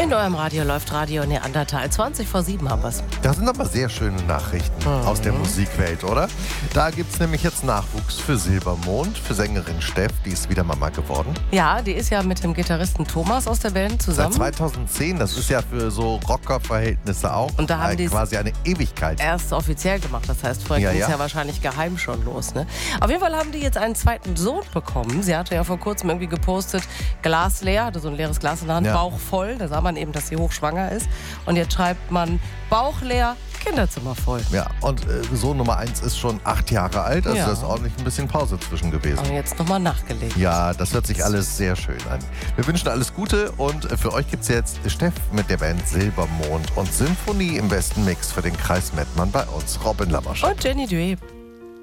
In eurem Radio läuft Radio Neandertal. 20 vor 7 haben wir's. Das sind aber sehr schöne Nachrichten aus der Musikwelt, oder? Da gibt es nämlich jetzt Nachwuchs für Silbermond, für Sängerin Steff, die ist wieder Mama geworden. Ja, die ist ja mit dem Gitarristen Thomas aus der Band zusammen. Seit 2010, das ist ja für so Rockerverhältnisse auch Und da haben die quasi eine Ewigkeit. Erst offiziell gemacht, das heißt, vorher ging es ja wahrscheinlich geheim schon los. Ne? Auf jeden Fall haben die jetzt einen zweiten Sohn bekommen. Sie hatte ja vor kurzem irgendwie gepostet, Glas leer, hatte so ein leeres Glas in der Hand, Bauch voll. Da sah man eben, dass sie hochschwanger ist. Und jetzt schreibt man, Bauch leer, Kinderzimmer voll. Ja, und Sohn Nummer 1 ist schon 8 Jahre alt, also da ist ordentlich ein bisschen Pause zwischen gewesen. Und jetzt nochmal nachgelegt. Ja, das hört sich alles sehr schön an. Wir wünschen alles Gute und für euch gibt es jetzt Steff mit der Band Silbermond und Symphonie im besten Mix für den Kreis Mettmann bei uns, Robin Lammerschott. Und Jenny Dueb.